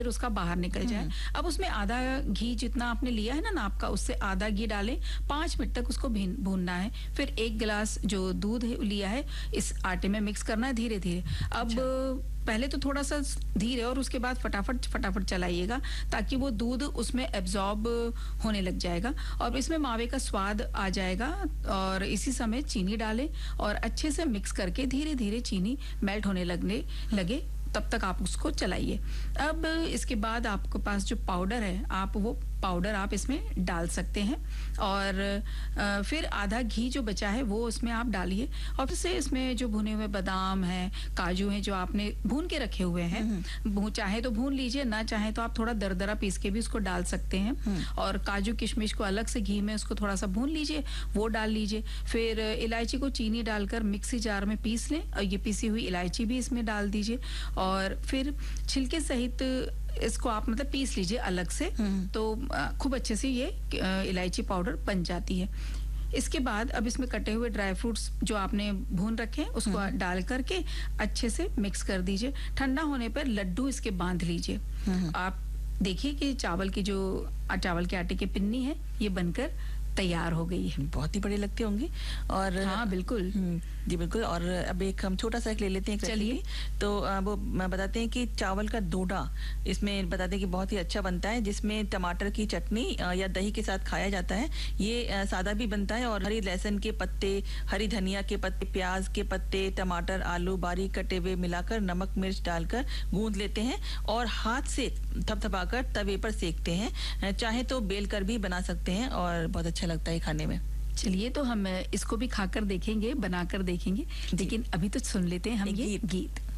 फिर उसका बाहर निकल जाए। अब उसमें आधा घी जितना आपने लिया है ना नाप का, उससे आधा घी डालें, 5 मिनट तक उसको भूनना है। फिर 1 गिलास जो दूध लिया है इस आटे में मिक्स करना है धीरे धीरे। अब पहले तो थोड़ा सा धीरे और उसके बाद फटाफट फटाफट चलाइएगा, ताकि वो दूध उसमें एब्जॉर्ब होने लग जाएगा और इसमें मावे का स्वाद आ जाएगा। और इसी समय चीनी डालें और अच्छे से मिक्स करके धीरे धीरे चीनी मेल्ट होने लगने लगे, तब तक आप उसको चलाइए। अब इसके बाद आपके पास जो पाउडर है, आप वो पाउडर आप इसमें डाल सकते हैं और फिर आधा घी जो बचा है वो उसमें आप डालिए और फिर से इसमें जो भुने हुए बादाम हैं, काजू हैं जो आपने भून के रखे हुए हैं, चाहे तो भून लीजिए, ना चाहे तो आप थोड़ा दरदरा पीस के भी उसको डाल सकते हैं। और काजू किशमिश को अलग से घी में उसको थोड़ा सा भून लीजिए, वो डाल लीजिए। फिर इलायची को चीनी डालकर मिक्सी जार में पीस लें और ये पीसी हुई इलायची भी इसमें डाल दीजिए और फिर छिलके सहित इसको आप मतलब पीस लीजिए अलग से, तो खूब अच्छे से ये इलायची पाउडर बन जाती है। इसके बाद अब इसमें कटे हुए ड्राई फ्रूट्स जो आपने भून रखे हैं उसको डाल करके अच्छे से मिक्स कर दीजिए। ठंडा होने पर लड्डू इसके बांध लीजिए। आप देखिए कि चावल के आटे की पिन्नी है ये बनकर तैयार हो गई है। बहुत ही बड़े लगते होंगे। और हाँ बिल्कुल जी बिल्कुल। और अब एक हम छोटा सा ले लेते हैं, चलिए। तो वो बताते हैं कि चावल का डोडा इसमें बताते हैं कि बहुत ही अच्छा बनता है, जिसमें टमाटर की चटनी या दही के साथ खाया जाता है। ये सादा भी बनता है और हरी लहसुन के पत्ते, हरी धनिया के पत्ते, प्याज के पत्ते, टमाटर, आलू बारीक कटे हुए मिलाकर नमक मिर्च डालकर गूंद लेते हैं और हाथ से थपथपाकर तवे पर सेकते हैं। चाहे तो बेल कर भी बना सकते हैं और बहुत अच्छा लगता है खाने में। चलिए, तो हम इसको भी खाकर देखेंगे, बनाकर देखेंगे, लेकिन अभी तो सुन लेते हैं हम ये गीत।